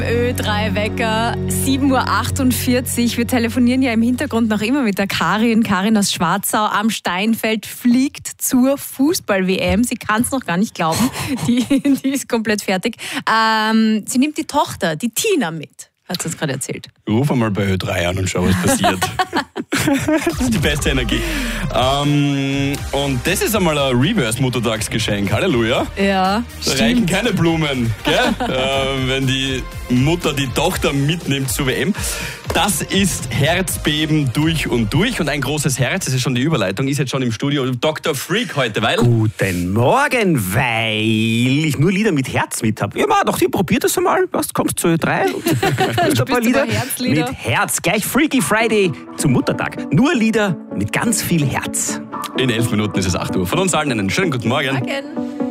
Ö3-Wecker, 7.48 Uhr. Wir telefonieren ja im Hintergrund noch immer mit der Karin. Karin aus Schwarzau am Steinfeld fliegt zur Fußball-WM. Sie kann es noch gar nicht glauben. Die ist komplett fertig. Sie nimmt die Tochter, die Tina, mit. Hat sie uns gerade erzählt. Ruf einmal bei Ö3 an und schau, was passiert. Das ist die beste Energie. Und das ist einmal ein Reverse-Muttertagsgeschenk. Halleluja. Ja, Da reichen keine Blumen, gell? Wenn die Mutter die Tochter mitnimmt zur WM. Das ist Herzbeben durch und durch. Und ein großes Herz, das ist schon die Überleitung, ist jetzt schon im Studio. Dr. Freak heute, weil... Guten Morgen, weil ich nur Lieder mit Herz mit habe. Ja, doch, ihr probiert das einmal. Was, kommst zu Ö3? Und ein paar Lieder Herzlieder? mit Herz. Gleich Freaky Friday zum Muttertag. Nur Lieder mit ganz viel Herz. In 11 Minuten ist es 8 Uhr. Von uns allen einen schönen guten Morgen. Morgen.